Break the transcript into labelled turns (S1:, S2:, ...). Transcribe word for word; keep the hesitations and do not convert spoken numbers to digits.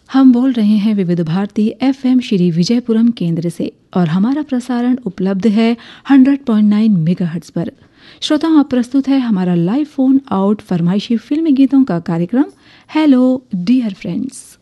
S1: हम बोल रहे हैं विविध भारती एफएम श्री विजयपुरम केंद्र से और हमारा प्रसारण उपलब्ध है सौ पॉइंट नौ मेगाहर्ट्ज पर। श्रोताओं, अब प्रस्तुत है हमारा लाइव फोन आउट फरमाइशी फिल्मी गीतों का कार्यक्रम हेलो डियर फ्रेंड्स।